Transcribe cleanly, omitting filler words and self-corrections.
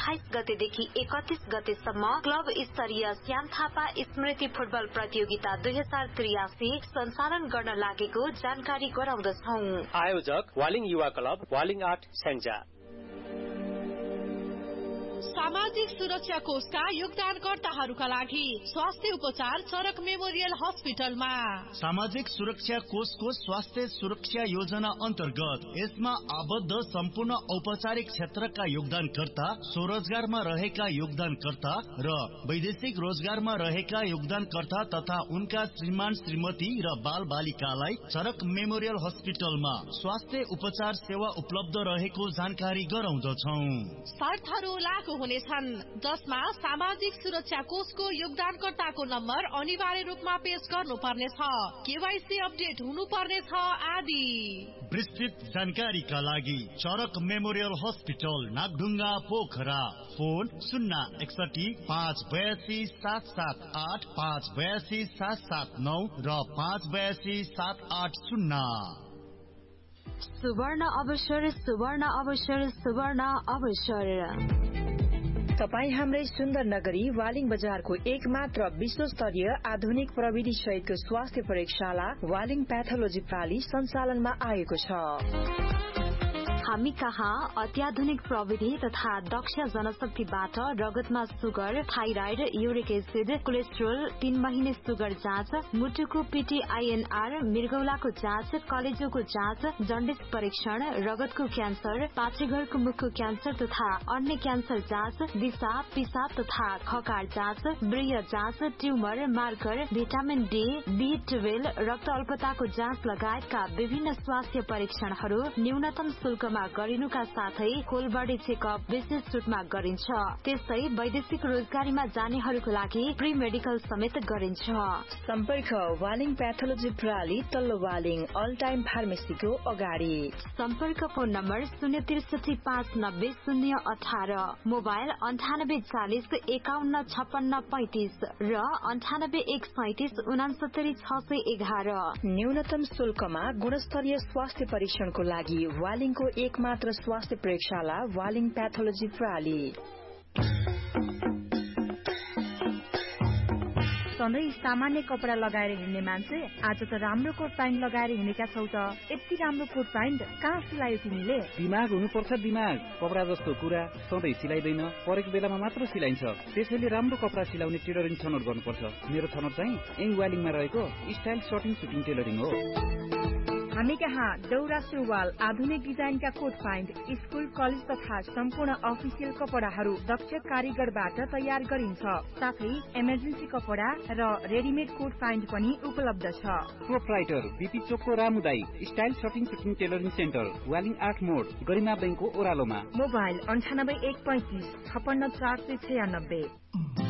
28 गतेदेखि 31 गतेसम्म क्लब स्तरीय श्याम थापा स्मृति फुटबल प्रतियोगिता 2083 सञ्चालन गर्न लागेको जानकारी गराउँदछौं। आयोजक वालिङ युवा क्लब, वालिङ 8 स्याङ्जा। सामाजिक सुरक्षा कोषका योगदानकर्ताहरूका लागि स्वास्थ्य उपचार चरक मेमोरियल हस्पिटलमा। सामाजिक सुरक्षा कोषको स्वास्थ्य सुरक्षा योजना अन्तर्गत यसमा आबद्ध सम्पूर्ण औपचारिक क्षेत्रका योगदानकर्ता, स्वरोजगारमा रहेका योगदानकर्ता र वैदेशिक रोजगारमा रहेका योगदानकर्ता तथा उनका श्रीमान श्रीमती र बाल बालिकालाई चरक मेमोरियल हस्पिटलमा स्वास्थ्य उपचार सेवा उपलब्ध रहेको जानकारी गराउँदछौं। शर्तहरू लागू हुनेछन्, जसमा सामाजिक सुरक्षा कोषको योगदानकर्ताको नम्बर अनिवार्य रूपमा पेश गर्नुपर्नेछ, केवाईसी अपडेट हुनुपर्नेछ आदि। विस्तृत जानकारीका लागि चरक memorial hospital, Nagdhunga, Pokhara. Phone 061 582 778 582 779 र 582 780। सुवर्ण अवसर, सुवर्ण अवसर, सुवर्ण अवसर। तपाई हाम्रै सुन्दर नगरी वालिङ बजारको एकमात्र विश्वस्तरीय आधुनिक प्रविधि सहितको स्वास्थ्य प्रयोगशाला वालिङ प्याथोलोजी प्रणाली सञ्चालनमा आएको छ। हामी कहाँ अत्याधुनिक प्रविधि तथा दक्ष जनशक्तिबाट रगतमा sugar, thyroid, uric acid, cholesterol, 3 महिने सुगर जाँच, मुटुको PTINR, मृगौलाको जाँच, कलेजोको जाँच, जन्डिस परीक्षण, रगतको क्यान्सर, पाचेघरको मुखको क्यान्सर तथा अन्य क्यान्सर जाँच, दिशा, पिसाब तथा खकार जाँच, ब्रिय जाँच, tumour, marker, vitamin D, B12, रक्त अल्पताको जाँच लगायतका विभिन्न स्वास्थ्य परीक्षणहरू न्यूनतम शुल्कमा गरिनुका साथै होल बडी चेकअप विशेष छुटमा गरिन्छ। त्यसै वैदेशिक रोजगारीमा जानेहरूको लागि प्री मेडिकल समेत गरिन्छ। सम्पर्क वालिङ प्याथोलोजी प्रणाली, तल्लो वालिङ, अल टाइम फार्मेसीको अगाडि। सम्पर्क फोन नम्बर 063 590 018, मोबाइल 98 40 51 56 35 र 98 137 69 611। न्यूनतम शुल्कमा गुणस्तरीय स्वास्थ्य परीक्षणको लागि वालिङको एकमात्र स्वास्थ्य प्रयोगशाला वालिङ प्याथोलोजी प्रणाली। सधैँ सामान्य कपडा लगाएर हिँड्ने मान्छे आज त राम्रो कोट प्यान्ट लगाएर हिँडेका छौ त। यति राम्रो कोट प्यान्ट कहाँ सिलायो तिमीले? दिमाग हुनुपर्छ, दिमाग। कपडा जस्तो कुरा सधैँ सिलाइदैन, परेको बेलामा मात्र सिलाइन्छ। त्यसैले राम्रो कपडा सिलाउने टेलरिङ छनौट गर्नुपर्छ। मेरो छनौट चाहिँ यही वालिङमा रहेको स्टाइल सर्टिङ सुटिङ टेलरिङ हो। हामी कहाँ दौरा सुरुवाल, आधुनिक डिजाइनका कोट प्यान्ट, स्कुल कलेज तथा सम्पूर्ण अफिसियल कपडाहरू दक्ष कारीगरबाट तयार गरिन्छ। साथै इमर्जेन्सी कपडा र रेडिमेड कोट प्यान्ट पनि उपलब्ध छ। प्रोप्राइटर बीपी चोकको रामुदाई style shirting shooting tailoring centre, Waling 8 मोड, गरिमा बैंकको ओह्रालोमा। मोबाइल 98 135 56 496।